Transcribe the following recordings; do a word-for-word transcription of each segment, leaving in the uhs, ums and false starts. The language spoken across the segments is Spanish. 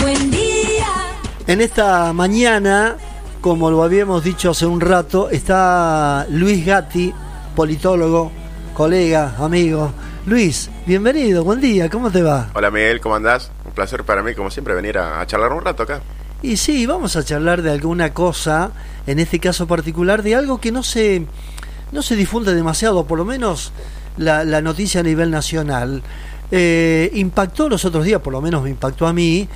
Buen día. En esta mañana, como lo habíamos dicho hace un rato, está Luis Gatti, politólogo, colega, amigo. Luis, bienvenido, buen día, ¿cómo te va? Hola Miguel, ¿cómo andás? Un placer para mí, como siempre, venir a, a charlar un rato acá. Y sí, vamos a charlar de alguna cosa, en este caso particular, de algo que no se, no se difunde demasiado, por lo menos la, la noticia a nivel nacional. Eh, impactó los otros días, por lo menos me impactó a mí,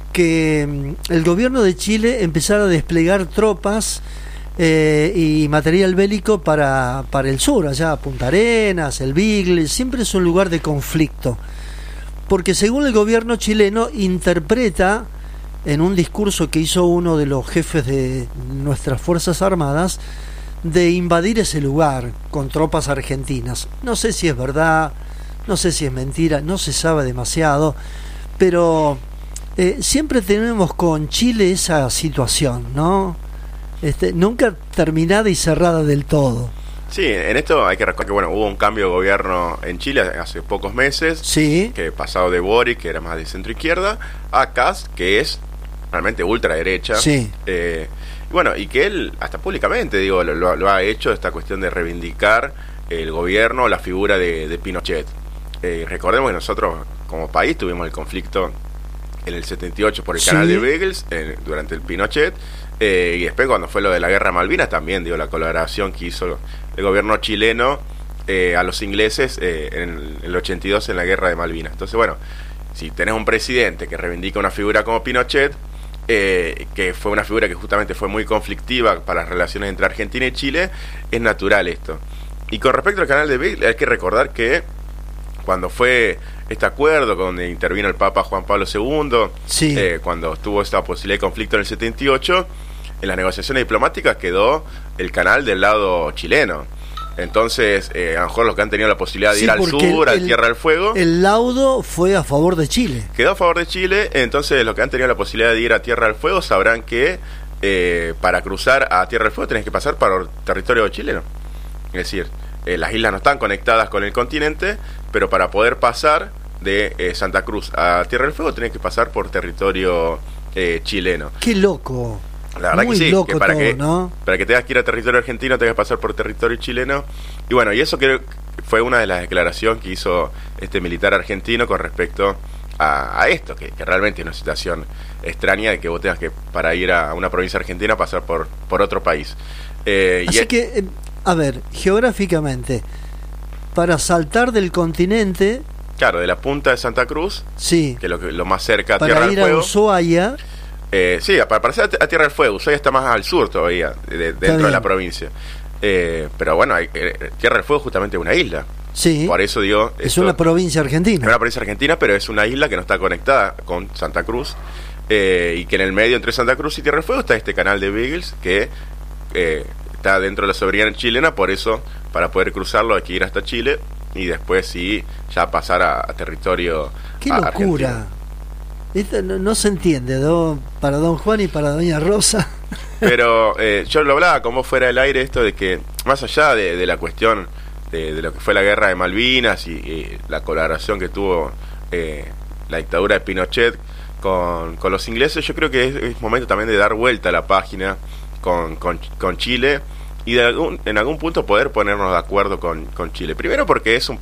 que el gobierno de Chile empezara a desplegar tropas eh, y material bélico para, para el sur, allá Punta Arenas, el Beagle, siempre es un lugar de conflicto, porque según el gobierno chileno interpreta en un discurso que hizo uno de los jefes de nuestras Fuerzas Armadas, de invadir ese lugar con tropas argentinas. No sé si es verdad, no sé si es mentira, no se sabe demasiado, pero eh, siempre tenemos con Chile esa situación, ¿no? Este, nunca terminada y cerrada del todo. Sí, en esto hay que recordar que bueno, hubo un cambio de gobierno en Chile hace pocos meses, sí, que pasado de Boric, que era más de centro izquierda, a Kast, que es realmente ultraderecha. Sí. Eh, y bueno, y que él, hasta públicamente, digo, lo, lo ha hecho, esta cuestión de reivindicar el gobierno, la figura de, de Pinochet. Eh, recordemos que nosotros, como país, tuvimos el conflicto en el setenta y ocho por el sí. canal de Beagles, eh, durante el Pinochet, eh, y después cuando fue lo de la guerra de Malvinas, también, digo, la colaboración que hizo el gobierno chileno eh, a los ingleses eh, en el ochenta y dos en la guerra de Malvinas. Entonces, bueno, si tenés un presidente que reivindica una figura como Pinochet, Eh, que fue una figura que justamente fue muy conflictiva para las relaciones entre Argentina y Chile, es natural esto. Y con respecto al canal de Beagle, hay que recordar que cuando fue este acuerdo donde intervino el Papa Juan Pablo segundo, sí. eh, cuando estuvo esta posibilidad de conflicto en el setenta y ocho, en las negociaciones diplomáticas quedó el canal del lado chileno. Entonces, eh, a lo mejor los que han tenido la posibilidad de sí, ir al sur, el, a Tierra del Fuego, el laudo fue a favor de Chile. Quedó a favor de Chile. Entonces, los que han tenido la posibilidad de ir a Tierra del Fuego sabrán que eh, para cruzar a Tierra del Fuego tenés que pasar por el territorio chileno. Es decir, eh, las islas no están conectadas con el continente, pero para poder pasar de eh, Santa Cruz a Tierra del Fuego tenés que pasar por territorio eh, chileno. ¡Qué loco! La verdad Muy que sí, loco que para todo, que ¿no? para que tengas que ir a territorio argentino tengas que pasar por territorio chileno. Y bueno, y eso creo que fue una de las declaraciones que hizo este militar argentino con respecto a, a esto, que, que realmente es una situación extraña de que vos tengas que, para ir a una provincia argentina, pasar por, por otro país. Eh, Así y es, que, eh, a ver, geográficamente, para saltar del continente, claro, de la punta de Santa Cruz, sí, que es lo, que, lo más cerca a para Tierra ir del Fuego. a Ushuaia. Eh, sí, para pasar a Tierra del Fuego, Ushuaia está más al sur todavía, de, de, dentro de la provincia. Eh, pero bueno, hay, eh, Tierra del Fuego es justamente una isla. Sí. Por eso digo... Es esto, una provincia argentina. Es una provincia argentina, pero es una isla que no está conectada con Santa Cruz. Eh, y que en el medio entre Santa Cruz y Tierra del Fuego está este canal de Beagles que eh, está dentro de la soberanía chilena. Por eso, para poder cruzarlo hay que ir hasta Chile y después sí, ya pasar a, a territorio ¡Qué a, locura! argentino. Esto no, no se entiende, ¿no? Para don Juan y para doña Rosa. Pero eh, yo lo hablaba como fuera del aire, esto de que más allá de, de la cuestión de, de lo que fue la guerra de Malvinas y, y la colaboración que tuvo eh, la dictadura de Pinochet con, con los ingleses, yo creo que es, es momento también de dar vuelta a la página con, con, con Chile y de algún, en algún punto poder ponernos de acuerdo con, con Chile. Primero porque es un